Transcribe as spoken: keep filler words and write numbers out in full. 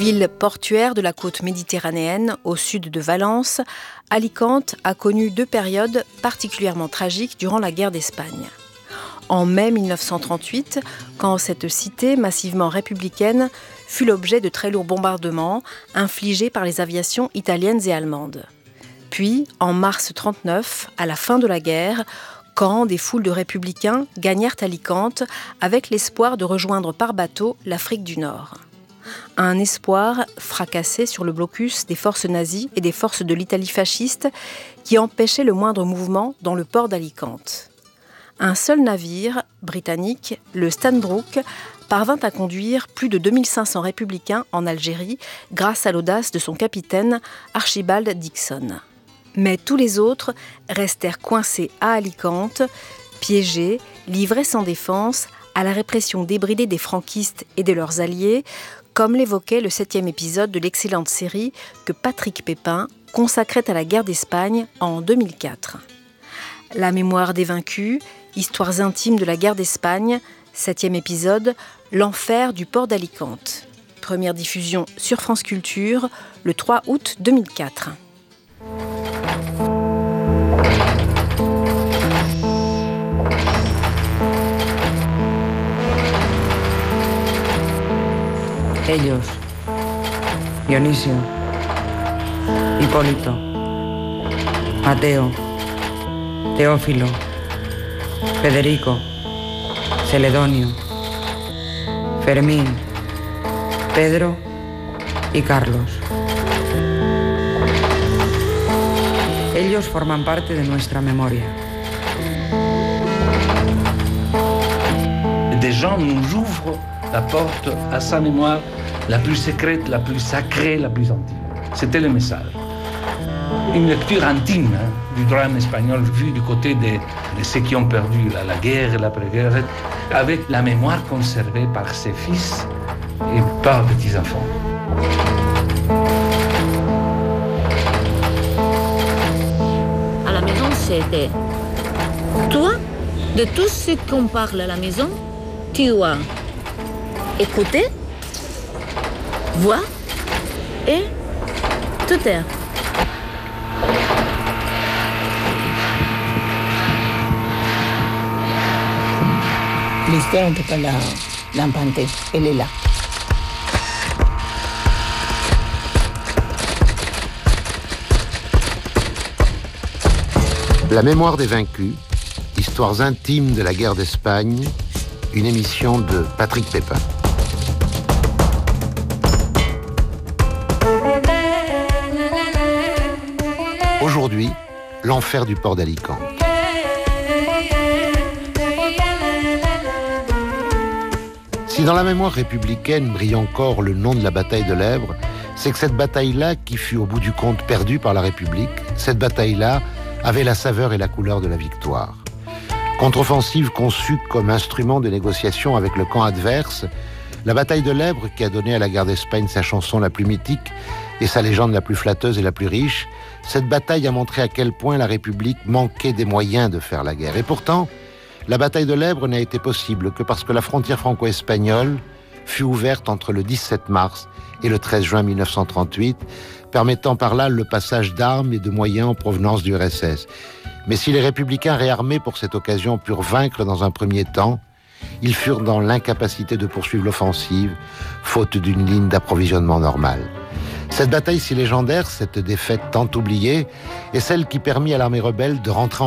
Ville portuaire de la côte méditerranéenne, au sud de Valence, Alicante a connu deux périodes particulièrement tragiques durant la guerre d'Espagne. En mai mille neuf cent trente-huit, quand cette cité massivement républicaine fut l'objet de très lourds bombardements infligés par les aviations italiennes et allemandes. Puis, en mars trente-neuf, à la fin de la guerre, quand des foules de républicains gagnèrent Alicante avec l'espoir de rejoindre par bateau l'Afrique du Nord. Un espoir fracassé sur le blocus des forces nazies et des forces de l'Italie fasciste qui empêchait le moindre mouvement dans le port d'Alicante. Un seul navire, britannique, le Stanbrook, parvint à conduire plus de deux mille cinq cents républicains en Algérie grâce à l'audace de son capitaine Archibald Dixon. Mais tous les autres restèrent coincés à Alicante, piégés, livrés sans défense à la répression débridée des franquistes et de leurs alliés, comme l'évoquait le septième épisode de l'excellente série que Patrick Pépin consacrait à la guerre d'Espagne en deux mille quatre. La mémoire des vaincus, histoires intimes de la guerre d'Espagne, septième épisode, l'enfer du port d'Alicante. Première diffusion sur France Culture le trois août deux mille quatre. Ellos, Dionisio, Hipólito, Mateo, Teófilo, Federico, Celedonio, Fermín, Pedro y Carlos. Ellos forman parte de nuestra memoria. Des gens nous ouvrent la porte à sa mémoire la plus secrète, la plus sacrée, la plus intime. C'était le message. Une lecture intime hein, du drame espagnol vu du côté de, de ceux qui ont perdu la, la guerre et l'après-guerre, avec la mémoire conservée par ses fils et par petits-enfants. À la maison, c'était toi, de tout ce qu'on parle à la maison, tu as écouté, voir et te taire. L'histoire de pas la l'inventer, elle est là. La mémoire des vaincus, histoires intimes de la guerre d'Espagne, une émission de Patrick Pépin. Aujourd'hui, l'enfer du port d'Alicante. Si dans la mémoire républicaine brille encore le nom de la bataille de l'Èbre, c'est que cette bataille-là, qui fut au bout du compte perdue par la République, cette bataille-là avait la saveur et la couleur de la victoire. Contre-offensive conçue comme instrument de négociation avec le camp adverse, la bataille de l'Èbre, qui a donné à la guerre d'Espagne sa chanson la plus mythique et sa légende la plus flatteuse et la plus riche, cette bataille a montré à quel point la République manquait des moyens de faire la guerre. Et pourtant, la bataille de l'Èbre n'a été possible que parce que la frontière franco-espagnole fut ouverte entre le dix-sept mars et le treize juin mille neuf cent trente-huit, permettant par là le passage d'armes et de moyens en provenance du R S S. Mais si les républicains réarmés pour cette occasion purent vaincre dans un premier temps, ils furent dans l'incapacité de poursuivre l'offensive, faute d'une ligne d'approvisionnement normale. Cette bataille si légendaire, cette défaite tant oubliée, est celle qui permit à l'armée rebelle de rentrer en